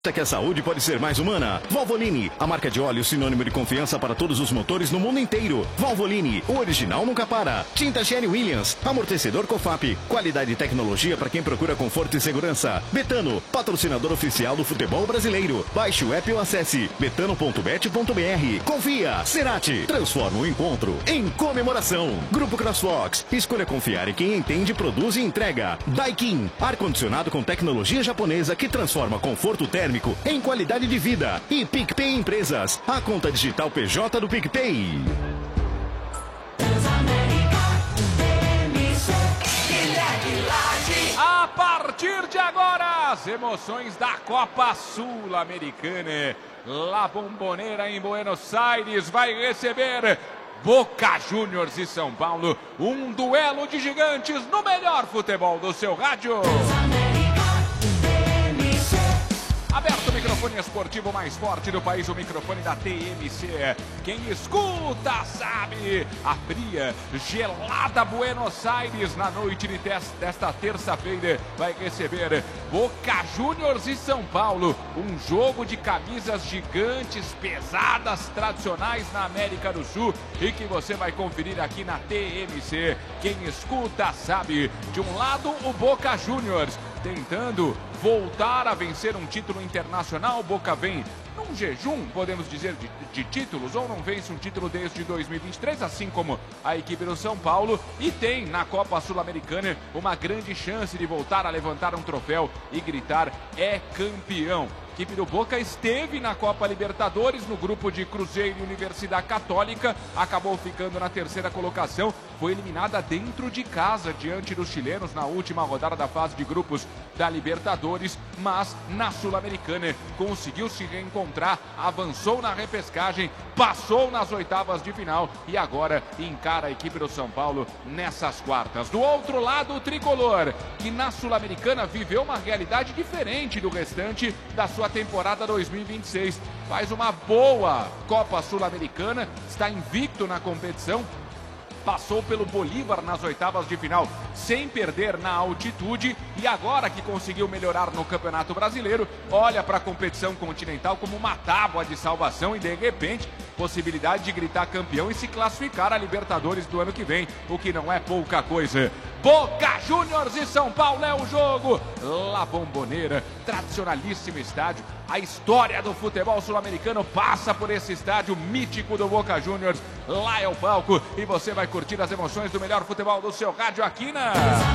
Que a saúde pode ser mais humana. Valvoline, a marca de óleo sinônimo de confiança para todos os motores no mundo inteiro. Valvoline, o original nunca para. Tinta Sherry Williams, amortecedor Cofap, qualidade e tecnologia para quem procura conforto e segurança. Betano, patrocinador oficial do futebol brasileiro. Baixe o app ou acesse betano.bet.br. Confia, Cerati, transforma o encontro em comemoração. Grupo Crossfox, escolha confiar em quem entende, produz e entrega. Daikin, ar-condicionado com tecnologia japonesa que transforma conforto térmico em qualidade de vida. E PicPay Empresas, a conta digital PJ do PicPay. A partir de agora, as emoções da Copa Sul-Americana. La Bombonera em Buenos Aires vai receber Boca Juniors e São Paulo. Um duelo de gigantes no melhor futebol do seu rádio. Aberto o microfone esportivo mais forte do país, o microfone da TMC. Quem escuta sabe. A fria, gelada Buenos Aires na noite desta terça-feira vai receber Boca Juniors e São Paulo. Um jogo de camisas gigantes, pesadas, tradicionais na América do Sul e que você vai conferir aqui na TMC. Quem escuta sabe. De um lado, o Boca Juniors tentando voltar a vencer um título internacional. Boca vem num jejum, podemos dizer, de títulos, ou não vence um título desde 2023, assim como a equipe do São Paulo, e tem na Copa Sul-Americana uma grande chance de voltar a levantar um troféu e gritar: é campeão. A equipe do Boca esteve na Copa Libertadores no grupo de Cruzeiro e Universidade Católica, acabou ficando na terceira colocação, foi eliminada dentro de casa diante dos chilenos na última rodada da fase de grupos da Libertadores, mas na Sul-Americana conseguiu se reencontrar, avançou na repescagem, passou nas oitavas de final e agora encara a equipe do São Paulo nessas quartas. Do outro lado, o tricolor, que na Sul-Americana viveu uma realidade diferente do restante da sua temporada 2026. Faz uma boa Copa Sul-Americana, está invicto na competição, passou pelo Bolívar nas oitavas de final sem perder na altitude e agora que conseguiu melhorar no Campeonato Brasileiro, olha para a competição continental como uma tábua de salvação e de repente possibilidade de gritar campeão e se classificar a Libertadores do ano que vem, o que não é pouca coisa. Boca Juniors e São Paulo é o jogo. La Bombonera, tradicionalíssimo estádio. A história do futebol sul-americano passa por esse estádio mítico do Boca Juniors. Lá é o palco e você vai curtir as emoções do melhor futebol do seu rádio aqui na